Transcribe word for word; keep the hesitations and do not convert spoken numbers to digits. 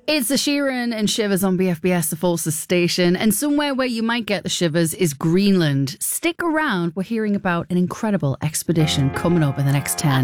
It's the Sheeran and Shivers on B F B S, the Forces station, and somewhere where you might get the shivers is Greenland. Stick around, we're hearing about an incredible expedition coming up in the next ten.